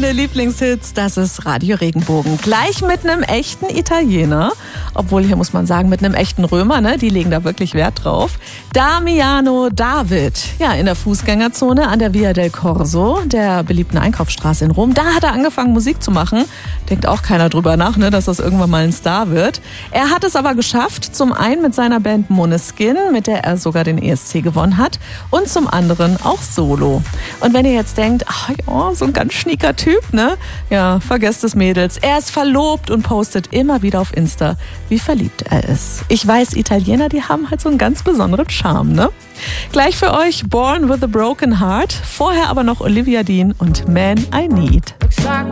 Eure Lieblingshits, das ist Radio Regenbogen. Gleich mit einem echten Italiener. Obwohl, hier muss man sagen, mit einem echten Römer, ne? Die legen da wirklich Wert drauf. Damiano David. Ja, in der Fußgängerzone an der Via del Corso, der beliebten Einkaufsstraße in Rom. Da hat er angefangen, Musik zu machen. Denkt auch keiner drüber nach, ne, dass das irgendwann mal ein Star wird. Er hat es aber geschafft, zum einen mit seiner Band Måneskin, mit der er sogar den ESC gewonnen hat, und zum anderen auch solo. Und wenn ihr jetzt denkt, ach ja, so ein ganz schnieker Typ, ne? Ja, vergesst es, Mädels. Er ist verlobt und postet immer wieder auf Insta, wie verliebt er ist. Ich weiß, Italiener, die haben halt so einen ganz besonderen Charme, ne? Gleich für euch Born with a Broken Heart, vorher aber noch Olivia Dean und Man I Need.